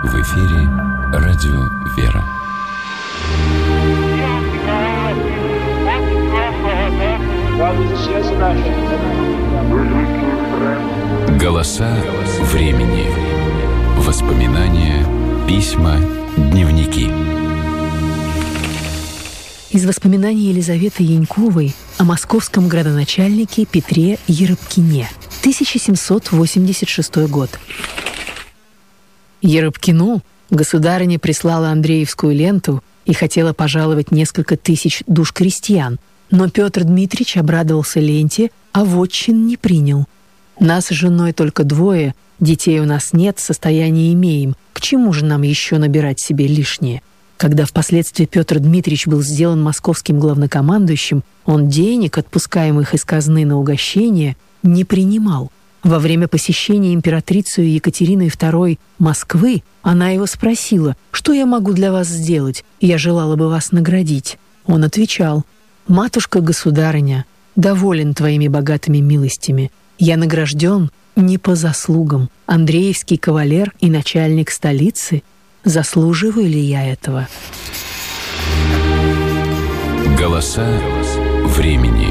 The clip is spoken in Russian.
В эфире радио «Вера». Голоса времени. Воспоминания, письма, дневники. Из воспоминаний Елизаветы Яньковой о московском градоначальнике Петре Еропкине. 1786 год. Еропкину государыня прислала Андреевскую ленту и хотела пожаловать несколько тысяч душ крестьян, но Петр Дмитрич обрадовался ленте, а вотчин не принял. Нас с женой только двое, детей у нас нет, состояние имеем. К чему же нам еще набирать себе лишнее? Когда впоследствии Петр Дмитрич был сделан московским главнокомандующим, он денег, отпускаемых из казны на угощение, не принимал. Во время посещения императрицей Екатериной II Москвы она его спросила: «Что я могу для вас сделать? Я желала бы вас наградить». Он отвечал: «Матушка-государыня, доволен твоими богатыми милостями. Я награжден не по заслугам. Андреевский кавалер и начальник столицы. Заслуживаю ли я этого?» Голоса времени.